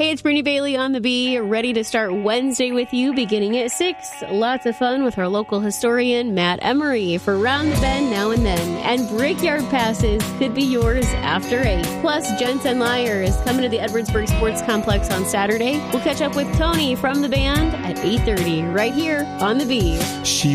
Hey, it's Brittany Bailey on the Bee, ready to start Wednesday with you beginning at 6. Lots of fun with our local historian, Matt Emery, for Round the Bend Now and Then. And Brickyard passes could be yours after 8. Plus, Gents and Liar is coming to the Edwardsburg Sports Complex on Saturday. We'll catch up with Tony from the band at 8:30 right here on the Bee.